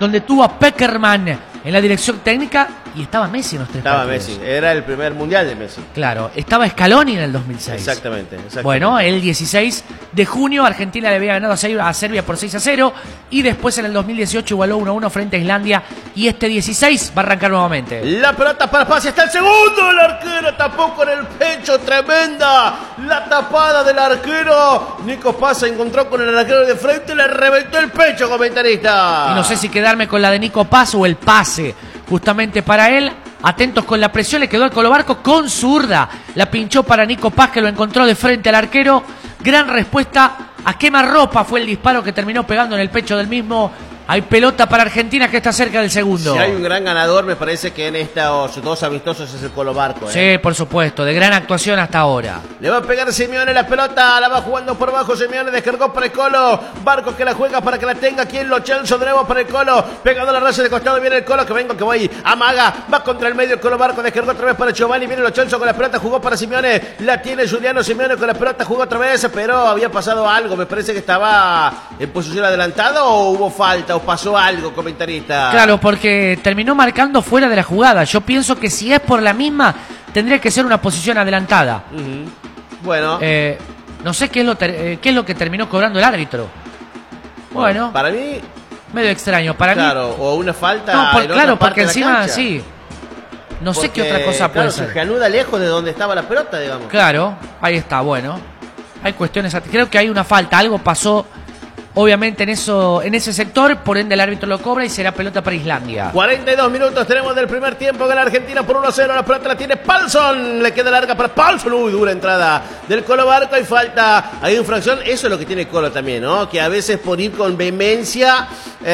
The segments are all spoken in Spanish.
donde tuvo a Pekerman en la dirección técnica y estaba Messi en los tres Estaba partidos. Messi, era el primer mundial de Messi. Claro, estaba Scaloni en el 2006. Exactamente. Bueno, el 16 de junio Argentina le había ganado a Serbia por 6-0 y después en el 2018 igualó 1-1 frente a Islandia y este 16 va a arrancar nuevamente. La pelota para Paz, está el segundo, el arquero tapó con el pecho, tremenda la tapada del arquero. Nico Paz se encontró con el arquero de frente y le reventó el pecho, comentarista. Y no sé si quedarme con la de Nico Paz o el pase justamente para él. Atentos con la presión, le quedó al Colo Barco con zurda. La pinchó para Nico Paz, que lo encontró de frente al arquero. Gran respuesta a quemarropa fue el disparo que terminó pegando en el pecho del mismo. Hay pelota para Argentina que está cerca del segundo. Si hay un gran ganador, me parece que en estos dos amistosos es el Colo Barco. Sí, por supuesto, de gran actuación hasta ahora. Le va a pegar Simeone la pelota, la va jugando por abajo, Simeone descargó para el Colo, Barco que la juega para que la tenga aquí en Lo Celso, de nuevo para el Colo, pegando la raza de costado, viene el Colo, que vengo, que voy, amaga, va contra el medio el Colo Barco, descargó otra vez para Giovanni, viene Lo Celso con la pelota, jugó para Simeone, la tiene Juliano Simeone con la pelota, jugó otra vez, pero había pasado algo, me parece que estaba en posición adelantada o hubo falta o pasó algo, comentarista. Claro, porque terminó marcando fuera de la jugada. Yo pienso que si es por la misma, tendría que ser una posición adelantada. Bueno. No sé qué es lo que terminó cobrando el árbitro. Bueno. Para mí. Medio extraño. Para mí. Claro, o una falta. No, claro, porque de la encima cancha. sí. No sé qué otra cosa puede ser. Se reanuda lejos de donde estaba la pelota, digamos. Claro, ahí está, bueno. Hay cuestiones. Creo que hay una falta. Algo pasó. Obviamente en ese sector, por ende el árbitro lo cobra y será pelota para Islandia. 42 minutos tenemos del primer tiempo, gana Argentina por 1-0, la pelota la tiene Palsson, le queda larga para Palsson, uy, dura entrada del Colo Barco, hay falta, hay infracción, eso es lo que tiene Colo también, ¿no? Que a veces por ir con vehemencia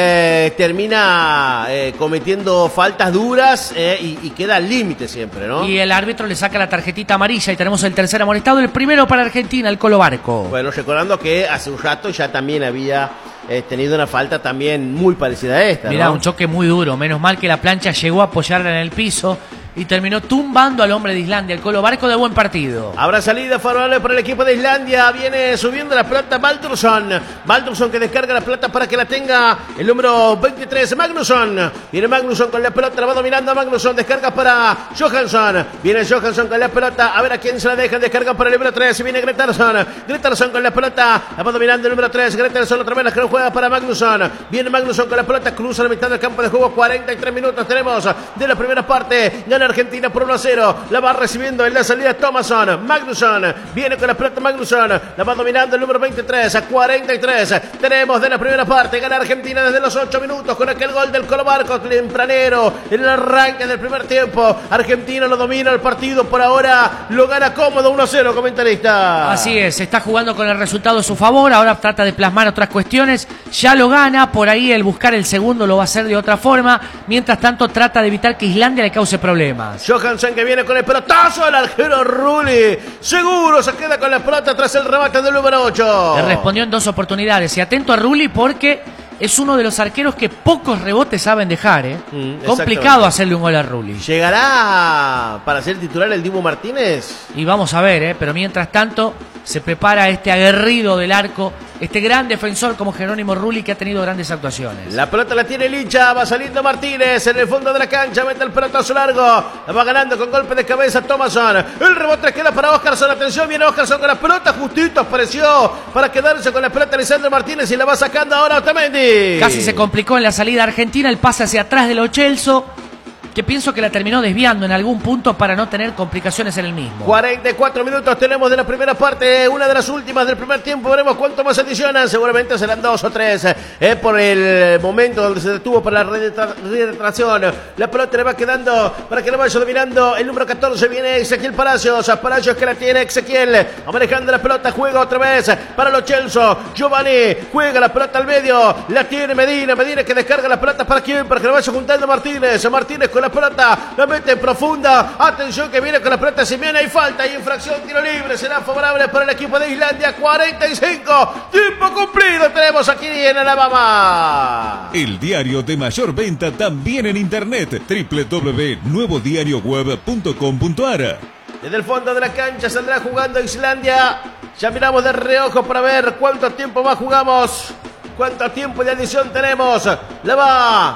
termina cometiendo faltas duras y queda al límite siempre, ¿no? Y el árbitro le saca la tarjetita amarilla y tenemos el tercer amonestado, el primero para Argentina, el Colo Barco. Bueno, recordando que hace un rato ya también había tenido una falta también muy parecida a esta. Mirá, ¿no? un choque muy duro. Menos mal que la plancha llegó a apoyarla en el piso y terminó tumbando al hombre de Islandia, el Colo Barco, de buen partido. Habrá salida favorable para el equipo de Islandia. Viene subiendo la pelota Baldursson. Baldursson que descarga la pelota para que la tenga el número 23, Magnusson. Viene Magnusson con la pelota, la va dominando Magnusson. Descarga para Johansson. Viene Johansson con la pelota. A ver a quién se la deja. Descarga para el número 3. Viene Gretarsson. Gretarsson con la pelota. La va dominando el número 3. Gretarsson otra vez la que no juega para Magnusson. Viene Magnusson con la pelota. Cruza la mitad del campo de juego. 43 minutos tenemos de la primera parte. Gana Argentina por 1-0. La va recibiendo en la salida Thomasson. Magnusson. Viene con la pelota Magnusson. La va dominando el número 23. A 43. Tenemos de la primera parte. Gana Argentina desde los 8 minutos con aquel gol del Colo Barco tempranero. En el arranque del primer tiempo. Argentina lo domina el partido. Por ahora lo gana cómodo 1-0, comentarista. Así es, está jugando con el resultado a su favor. Ahora trata de plasmar otras cuestiones. Ya lo gana. Por ahí el buscar el segundo lo va a hacer de otra forma. Mientras tanto trata de evitar que Islandia le cause problemas. Johansson que viene con el pelotazo, el arquero Rulli seguro se queda con la pelota tras el remate del número 8. Le respondió en 2 oportunidades y atento a Rulli porque es uno de los arqueros que pocos rebotes saben dejar. Complicado hacerle un gol a Rulli. ¿Llegará para ser titular el Dibu Martínez? Y vamos a ver, pero mientras tanto se prepara este aguerrido del arco, este gran defensor como Jerónimo Rulli, que ha tenido grandes actuaciones. La pelota la tiene Licha, va saliendo Martínez en el fondo de la cancha, mete el pelotazo largo, la va ganando con golpe de cabeza Thomasson. El rebote queda para Óscarsson, atención, viene Óscarsson con la pelota, justito apareció para quedarse con la pelota Lisandro Martínez y la va sacando ahora Otamendi. Casi se complicó en la salida argentina, el pase hacia atrás de Lo Celso, que pienso que la terminó desviando en algún punto para no tener complicaciones en el mismo. 44 minutos tenemos de la primera parte, una de las últimas del primer tiempo, veremos cuánto más adicionan, seguramente serán 2 o 3, por el momento donde se detuvo para la retracción. La pelota le va quedando para que lo vaya dominando el número 14, viene Ezequiel Palacios que la tiene Ezequiel, va manejando la pelota, juega otra vez para Lo Celso, Giovanni, juega la pelota al medio, la tiene Medina que descarga la pelota para quién, para que lo vaya juntando Martínez con la pelota, la mete en profunda, atención que viene con la pelota Simeone, hay falta, hay infracción, tiro libre, será favorable para el equipo de Islandia, 45, tiempo cumplido tenemos aquí en Alabama. El diario de mayor venta también en internet, www.nuevodiarioweb.com.ar. Desde el fondo de la cancha saldrá jugando Islandia, ya miramos de reojo para ver cuánto tiempo más jugamos, cuánto tiempo de adición tenemos, la va